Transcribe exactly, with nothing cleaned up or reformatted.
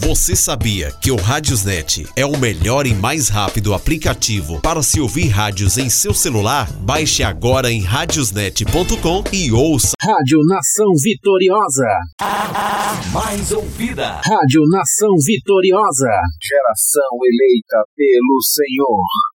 Você sabia que o Radiosnet é o melhor e mais rápido aplicativo para se ouvir rádios em seu celular? Baixe agora em radiosnet ponto com e ouça. Rádio Nação Vitoriosa. A mais ouvida. Rádio Nação Vitoriosa. Geração eleita pelo Senhor.